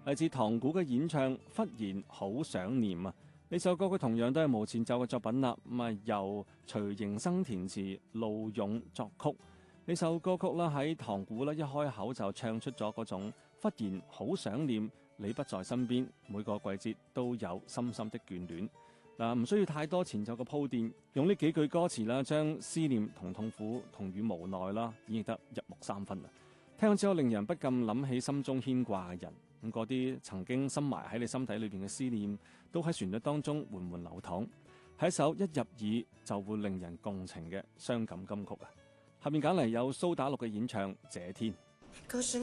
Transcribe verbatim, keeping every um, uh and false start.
嚟自唐古嘅演唱，忽然好想念啊！呢首歌佢同樣都係無前奏嘅作品啦，咁啊由徐迎生填詞，陸勇作曲。呢首歌曲啦喺唐古咧一開口就唱出咗嗰種忽然好想念你不在身邊，每個季節都有深深的眷戀。嗱，唔需要太多前奏嘅鋪墊，用呢幾句歌詞啦，將思念同痛苦同與無奈啦演繹得入木三分啊！聽咗之後令人不禁諗起心中牽掛嘅人，咁嗰啲曾經深埋喺你心底裏邊嘅思念，都喺旋律當中緩緩流淌，係一首一入耳就會令人共情嘅傷感金曲啊！下面揀嚟有蘇打綠嘅演唱《這天》。